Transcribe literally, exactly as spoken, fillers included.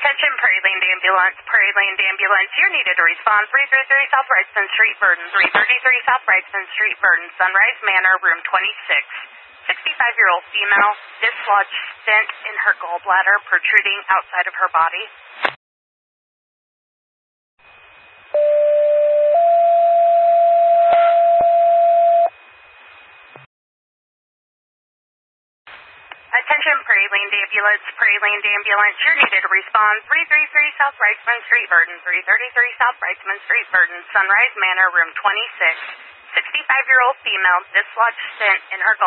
Attention Prairie Land Ambulance, Prairie Land Ambulance, you're needed to respond. three thirty-three South Wrightson Street, Verdon. three thirty-three South Wrightson Street, Verdon. Sunrise Manor, room twenty-six. sixty-five-year-old female, dislodged stent in her gallbladder protruding outside of her body. Attention Prairie Land Ambulance, Prairie Land Ambulance, you're needed to respond. three thirty-three South Wrightson Street, Verdon. three thirty-three South Wrightson Street, Verdon. Sunrise Manor, room twenty-six. sixty-five-year-old female, dislodged stent in her gallbladder.